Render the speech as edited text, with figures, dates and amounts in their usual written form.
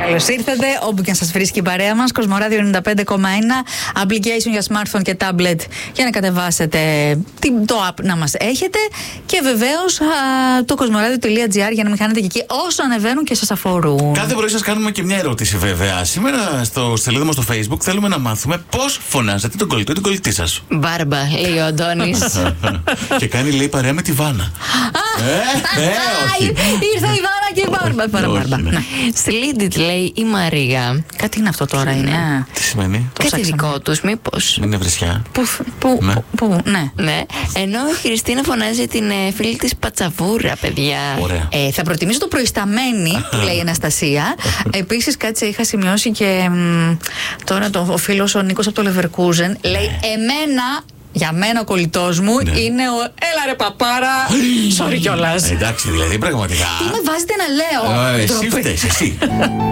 Καλώς ήρθατε, όπου και αν σας βρίσκει η παρέα μας. Κοσμοράδιο 95,1, application για smartphone και tablet για να κατεβάσετε το app να μας έχετε. Και βεβαίως το κοσμοράδιο.gr για να μην χάνετε και εκεί όσο ανεβαίνουν και σας αφορούν. Κάθε πρωί σας κάνουμε και μια ερώτηση, βέβαια. Σήμερα στο σελίδα μας στο Facebook θέλουμε να μάθουμε πώς φωνάζετε τον κολλητό ή την κολλητή σας. Μπάρμπα, λέει ο Αντώνης. Και κάνει, λέει, παρέα με τη Βάνα. Όχι. Ήρθε η Βάνα και η Μπάρμπα. Σλίντιτ, λέει η Μαρία. Κάτι είναι αυτό τώρα, είναι. Τι σημαίνει? Κάτι δικό τους, μήπως. Είναι βρισιά. Πού, ναι. Ναι. Ενώ η Χριστίνα φωνάζει την φίλη της Πατσαβούρα, παιδιά. Ωραία. Θα προτιμήσω το προϊσταμένη που λέει η Αναστασία. Επίσης, κάτσε, είχα σημειώσει και τώρα ο φίλος ο Νίκος από το Leverkusen λέει για μένα ο κολλητός μου είναι ο έλα ρε παπάρα. Sorry κιόλας. Εντάξει, δηλαδή πραγματικά. Τι με βάζετε να λέω. Εσύ φταίς, εσύ.